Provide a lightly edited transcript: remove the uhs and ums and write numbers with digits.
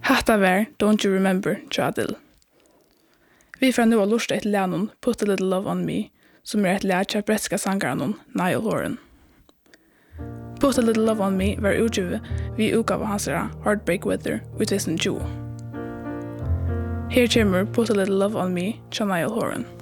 Hatta var Don't You Remember tja Adele. Vi får nu att lusta ett lärnon Put a Little Love on Me som ett lär tja bretska sangaranon Niall Horan. Put a Little Love on Me var utgivet vid utgave hansara Heartbreak Weather i 2020. Her kommer Put a Little Love on Me tja Niall Horan.